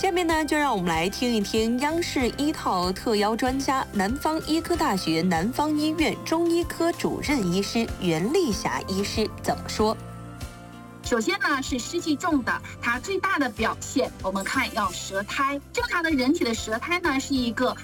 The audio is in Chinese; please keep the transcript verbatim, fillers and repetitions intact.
下面呢，就让我们来听一听央视一套特邀专家、南方医科大学南方医院中医科主任医师袁丽霞医师怎么说。 首先呢，是湿气重的，它最大的表现，我们看要舌苔。正常的人体的舌苔呢，是一个